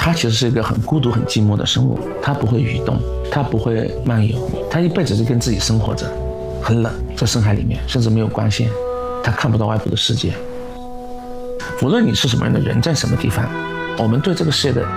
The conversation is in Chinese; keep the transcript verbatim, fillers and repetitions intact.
它其实是一个很孤独很寂寞的生物，它不会移动，它不会漫游，它一辈子就跟自己生活着，很冷，在深海里面甚至没有光线，它看不到外部的世界。无论你是什么样的人，在什么地方，我们对这个世界的